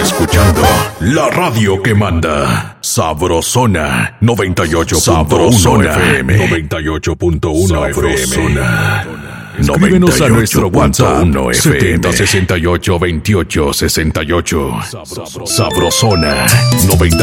escuchando la radio que manda. Sabrosona 98.1 FM. 98.1 FM. Escríbenos a nuestro WhatsApp 7068 2868. Sabrosona 98.1